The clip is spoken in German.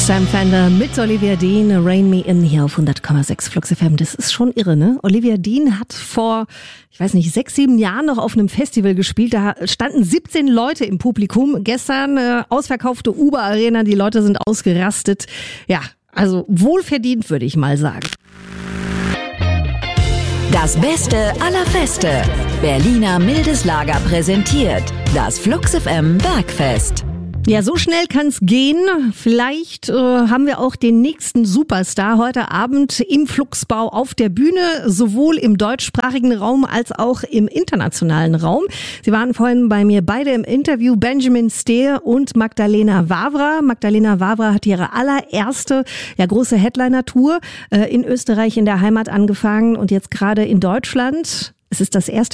Sam Fender mit Olivia Dean, Rain Me In hier auf 100,6 Flux FM. Das ist schon irre, ne? Olivia Dean hat vor, 6, 7 Jahren noch auf einem Festival gespielt. Da standen 17 Leute im Publikum. Gestern ausverkaufte Uber-Arena, die Leute sind ausgerastet. Ja, also wohlverdient, würde ich mal sagen. Das Beste aller Feste. Berliner Mildes Lager präsentiert das Flux FM Bergfest. Ja, so schnell kann's gehen. Vielleicht haben wir auch den nächsten Superstar heute Abend im Fluxbau auf der Bühne, sowohl im deutschsprachigen Raum als auch im internationalen Raum. Sie waren vorhin bei mir beide im Interview, Benjamin Steer und Magdalena Wawra. Magdalena Wawra hat ihre allererste große Headliner-Tour in Österreich in der Heimat angefangen und jetzt gerade in Deutschland. Es ist das erste